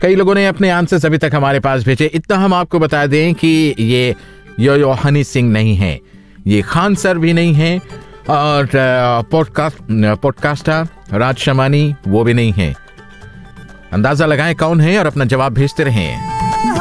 कई लोगों ने अपने आंसर्स अभी तक हमारे पास भेजे। इतना हम आपको बता दें कि ये यो हनी सिंह नहीं है, ये खान सर भी नहीं है, और पॉडकास्टर राज शमानी वो भी नहीं है। अंदाजा लगाएं कौन है और अपना जवाब भेजते रहें।